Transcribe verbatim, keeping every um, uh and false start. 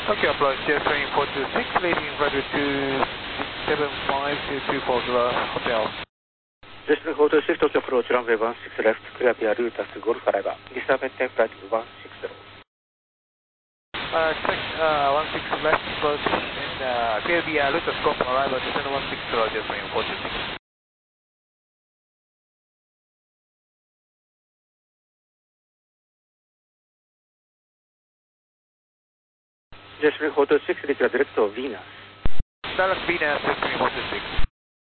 Okay, approach Jetstream four two six, leading runway two seven five to two four zero, hotel. Jetstream four two six, Tokyo approach runway one six left, clear via route as Golf Arriva. Disturb and take flight one six zero. Uh, check uh, one six left approach and uh, clear via route as Golf Arriva, descend one six zero, Jetstream four two six. Jetstream four two six, declare direct to Venus. Dallas Venus, Jetstream four two six.